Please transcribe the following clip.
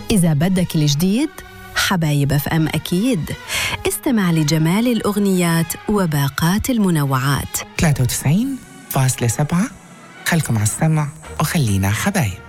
إذا بدك الجديد حبايب FM أكيد. استمع لجمال الأغنيات وباقات المنوعات. 93.7. خلكم على السمع وخلينا حبايب.